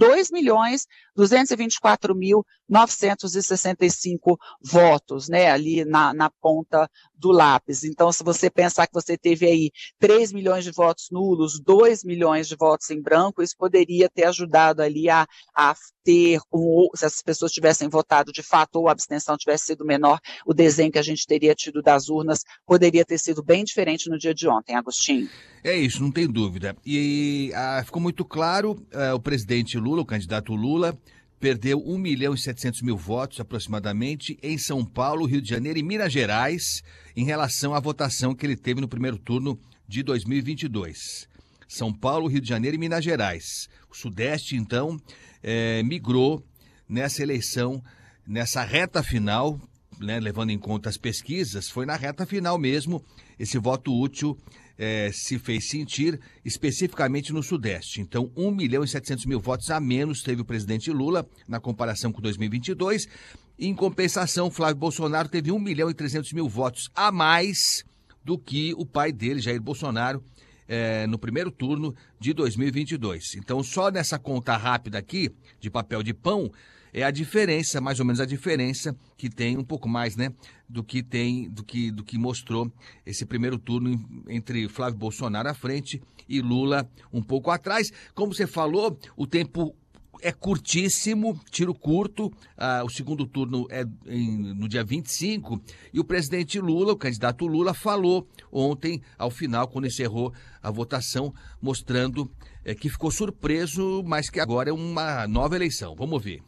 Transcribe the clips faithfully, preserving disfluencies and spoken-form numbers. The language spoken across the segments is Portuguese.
dois milhões duzentos e vinte e quatro mil novecentos e sessenta e cinco votos, né, ali na, na ponta do lápis. Então, se você pensar que você teve aí três milhões de votos nulos, dois milhões de votos em branco, isso poderia ter ajudado ali a, a ter, um, se as pessoas tivessem votado de fato ou a abstenção tivesse sido menor, o desenho que a gente teria tido das urnas poderia ter sido bem diferente no dia de ontem, Agostinho. É isso, não tem dúvida. E ah, ficou muito claro, ah, o presidente Lula, o candidato Lula, perdeu um milhão e setecentos mil votos aproximadamente em São Paulo, Rio de Janeiro e Minas Gerais em relação à votação que ele teve no primeiro turno de dois mil e vinte e dois. São Paulo, Rio de Janeiro e Minas Gerais. O Sudeste, então, eh, migrou nessa eleição, nessa reta final, né, levando em conta as pesquisas, foi na reta final mesmo, esse voto útil eh, se fez sentir especificamente no Sudeste. Então, um milhão e setecentos mil votos a menos teve o presidente Lula na comparação com dois mil e vinte e dois. Em compensação, Flávio Bolsonaro teve um milhão e trezentos mil votos a mais do que o pai dele, Jair Bolsonaro, eh, no primeiro turno de dois mil e vinte e dois. Então, só nessa conta rápida aqui, de papel de pão, é a diferença, mais ou menos a diferença que tem um pouco mais, né, do que tem, do que, do que mostrou esse primeiro turno entre Flávio Bolsonaro à frente e Lula um pouco atrás. Como você falou, o tempo é curtíssimo, tiro curto, ah, o segundo turno é em, no dia vinte e cinco, e o presidente Lula, o candidato Lula, falou ontem, ao final, quando encerrou a votação, mostrando eh, que ficou surpreso, mas que agora é uma nova eleição. Vamos ouvir.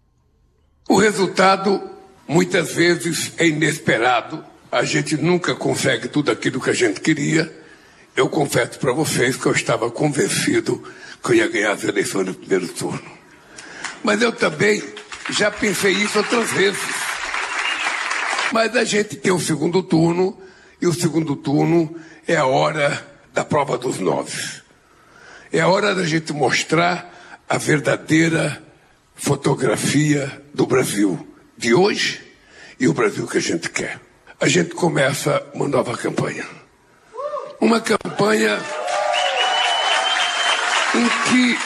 O resultado, muitas vezes, é inesperado. A gente nunca consegue tudo aquilo que a gente queria. Eu confesso para vocês que eu estava convencido que eu ia ganhar as eleições no primeiro turno. Mas eu também já pensei isso outras vezes. Mas a gente tem o segundo turno, e o segundo turno é a hora da prova dos nove. É a hora da gente mostrar a verdadeira fotografia do Brasil de hoje e o Brasil que a gente quer. A gente começa uma nova campanha. Uma campanha em que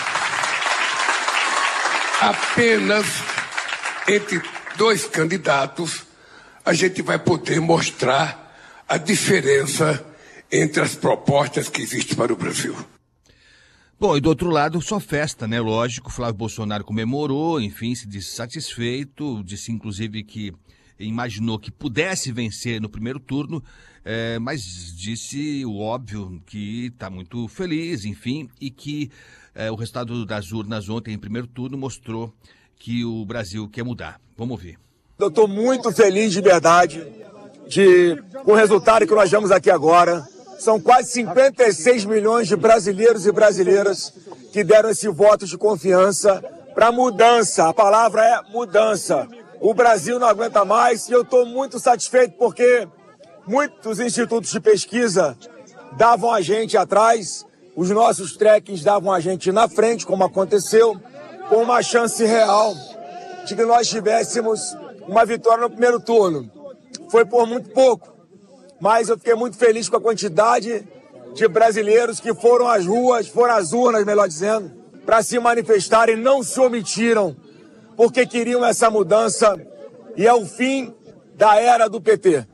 apenas entre dois candidatos a gente vai poder mostrar a diferença entre as propostas que existem para o Brasil. Bom, e do outro lado, só festa, né? Lógico, Flávio Bolsonaro comemorou, enfim, se disse satisfeito, disse inclusive que imaginou que pudesse vencer no primeiro turno, é, mas disse o óbvio que está muito feliz, enfim, e que é, o resultado das urnas ontem, em primeiro turno, mostrou que o Brasil quer mudar. Vamos ouvir. Eu estou muito feliz de verdade de, com o resultado que nós vemos aqui agora. São quase cinquenta e seis milhões de brasileiros e brasileiras que deram esse voto de confiança para mudança. A palavra é mudança. O Brasil não aguenta mais e eu estou muito satisfeito porque muitos institutos de pesquisa davam a gente atrás, os nossos trackings davam a gente na frente, como aconteceu, com uma chance real de que nós tivéssemos uma vitória no primeiro turno. Foi por muito pouco. Mas eu fiquei muito feliz com a quantidade de brasileiros que foram às ruas, foram às urnas, melhor dizendo, para se manifestarem, não se omitiram, porque queriam essa mudança e é o fim da era do P T.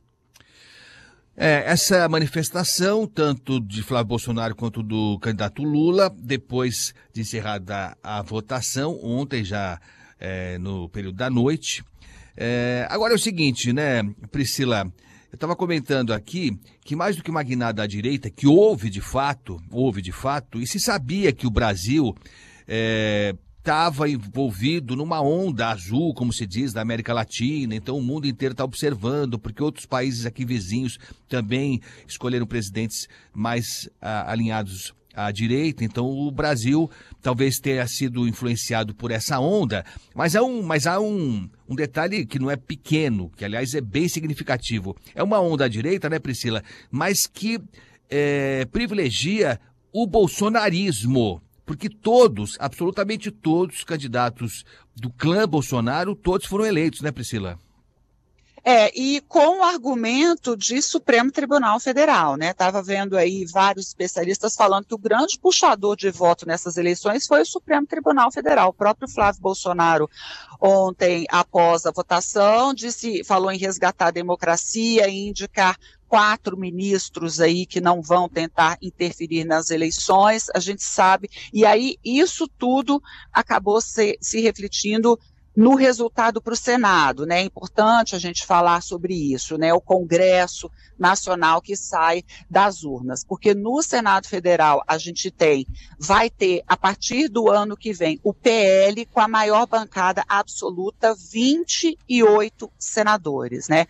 É, essa manifestação, tanto de Flávio Bolsonaro quanto do candidato Lula, depois de encerrada a votação, ontem já é, no período da noite. É, agora é o seguinte, né, Priscila? Eu estava comentando aqui que mais do que uma guinada à direita, que houve de fato, houve de fato, e se sabia que o Brasil estava é, envolvido numa onda azul, como se diz, da América Latina, então o mundo inteiro está observando, porque outros países aqui vizinhos também escolheram presidentes mais a, alinhados à direita, então o Brasil talvez tenha sido influenciado por essa onda, mas há um, mas há um, um detalhe que não é pequeno, que aliás é bem significativo. É uma onda à direita, né, Priscila, mas que é, privilegia o bolsonarismo, porque todos, absolutamente todos os candidatos do clã Bolsonaro, todos foram eleitos, né, Priscila? É, e com o argumento de Supremo Tribunal Federal, né? Estava vendo aí vários especialistas falando que o grande puxador de voto nessas eleições foi o Supremo Tribunal Federal. O próprio Flávio Bolsonaro, ontem, após a votação, disse, falou em resgatar a democracia e indicar quatro ministros aí que não vão tentar interferir nas eleições, a gente sabe, e aí isso tudo acabou se, se refletindo no resultado para o Senado, né? É importante a gente falar sobre isso, né? O Congresso Nacional que sai das urnas, porque no Senado Federal a gente tem, vai ter a partir do ano que vem o P L com a maior bancada absoluta, vinte e oito senadores, né?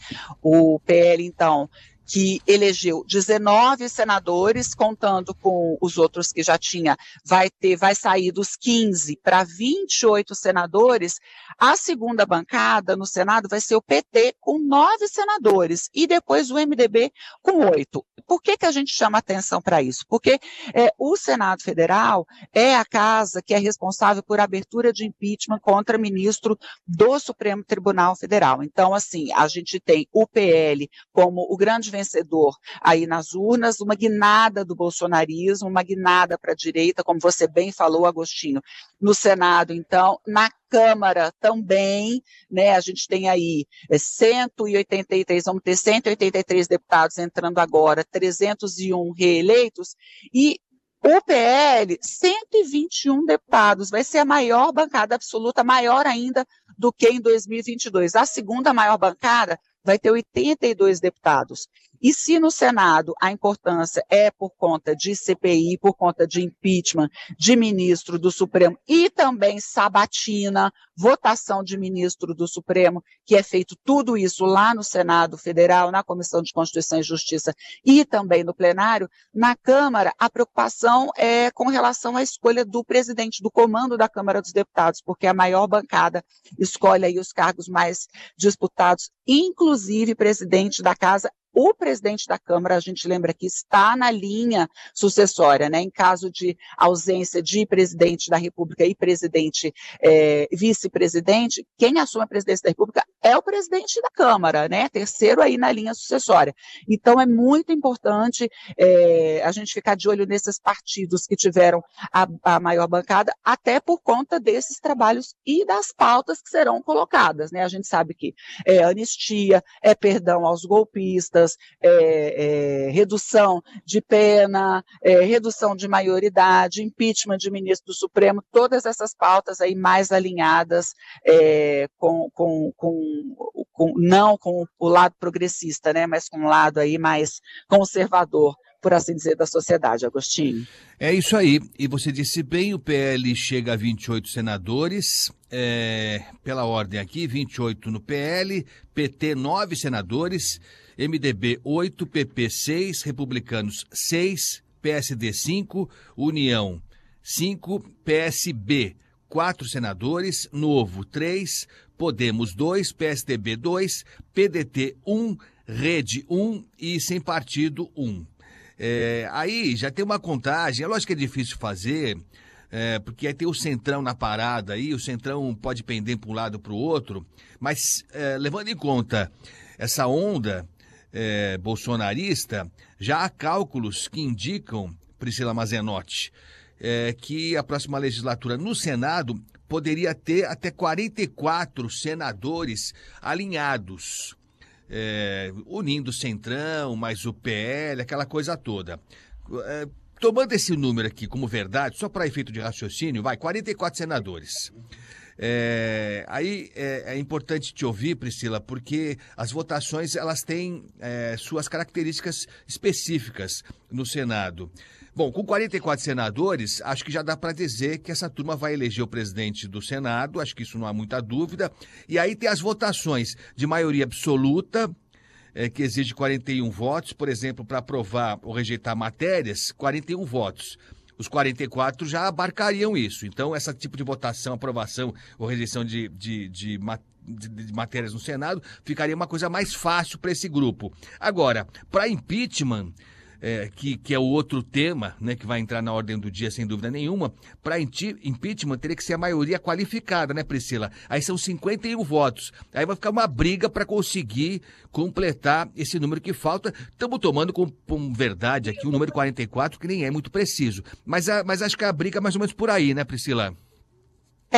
O P L então que elegeu dezenove senadores, contando com os outros que já tinha, vai ter, vai sair dos quinze para vinte e oito senadores. A segunda bancada no Senado vai ser o P T com nove senadores e depois o M D B com oito. Por que que a gente chama atenção para isso? Porque é, o Senado Federal é a casa que é responsável por abertura de impeachment contra ministro do Supremo Tribunal Federal. Então, assim, a gente tem o P L como o grande vencedor aí nas urnas, uma guinada do bolsonarismo, uma guinada para a direita, como você bem falou, Agostinho, no Senado, então, na Câmara também, né, a gente tem aí é, cento e oitenta e três, vamos ter cento e oitenta e três deputados entrando agora, trezentos e um reeleitos, e o P L, cento e vinte e um deputados, vai ser a maior bancada absoluta, maior ainda do que em dois mil e vinte e dois. A segunda maior bancada vai ter oitenta e dois deputados. E se no Senado a importância é por conta de C P I, por conta de impeachment de ministro do Supremo e também sabatina, votação de ministro do Supremo, que é feito tudo isso lá no Senado Federal, na Comissão de Constituição e Justiça e também no plenário, na Câmara a preocupação é com relação à escolha do presidente do comando da Câmara dos Deputados, porque a maior bancada escolhe aí os cargos mais disputados, inclusive presidente da Casa. O presidente da Câmara, a gente lembra que está na linha sucessória, né? Em caso de ausência de presidente da República e presidente, é, vice-presidente, quem assume a presidência da República é o presidente da Câmara, né? Terceiro aí na linha sucessória. Então é muito importante é, a gente ficar de olho nesses partidos que tiveram a, a maior bancada, até por conta desses trabalhos e das pautas que serão colocadas, né? A gente sabe que é anistia, é perdão aos golpistas, É, é, redução de pena, é, redução de maioridade, impeachment de ministro do Supremo, todas essas pautas aí mais alinhadas é, com, com, com, com, não com o lado progressista, né, mas com o lado aí mais conservador, por assim dizer, da sociedade, Agostinho. É isso aí, e você disse bem, o P L chega a vinte e oito senadores, é, pela ordem aqui, vinte e oito no P L, P T nove senadores, M D B oito, P P seis, Republicanos seis, P S D cinco, União cinco, P S B quatro senadores, Novo três, Podemos dois, P S D B dois, P D T um, Rede um e Sem Partido um. É, aí já tem uma contagem, é lógico que é difícil fazer, é, porque aí tem o Centrão na parada aí, o Centrão pode pender para um lado para o outro, mas é, levando em conta essa onda é, bolsonarista, já há cálculos que indicam, Priscila Mazenotti, é, que a próxima legislatura no Senado poderia ter até quarenta e quatro senadores alinhados. É, unindo o Centrão, mais o P L, aquela coisa toda. É, tomando esse número aqui como verdade, só para efeito de raciocínio, vai, quarenta e quatro senadores. É, aí é, é importante te ouvir, Priscila, porque as votações elas têm é, suas características específicas no Senado. Bom, com quarenta e quatro senadores, acho que já dá para dizer que essa turma vai eleger o presidente do Senado, acho que isso não há muita dúvida. E aí tem as votações de maioria absoluta, é, que exige quarenta e um votos, por exemplo, para aprovar ou rejeitar matérias, quarenta e um votos. Os quarenta e quatro já abarcariam isso. Então, esse tipo de votação, aprovação ou rejeição de, de, de, de, de matérias no Senado ficaria uma coisa mais fácil para esse grupo. Agora, para impeachment, é, que, que é o outro tema, né, que vai entrar na ordem do dia sem dúvida nenhuma, para impeachment teria que ser a maioria qualificada, né, Priscila? Aí são cinquenta e um votos. Aí vai ficar uma briga para conseguir completar esse número que falta. Estamos tomando com, com verdade aqui o número quarenta e quatro, que nem é muito preciso. Mas, a, mas acho que a briga é mais ou menos por aí, né, Priscila?